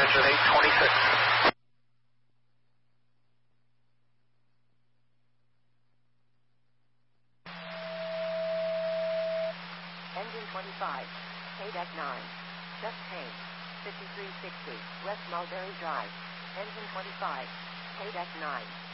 engine 826. Engine 25, KDEC 9, just Haynes, 5360, West Mulberry Drive. Engine 25, KDEC 9.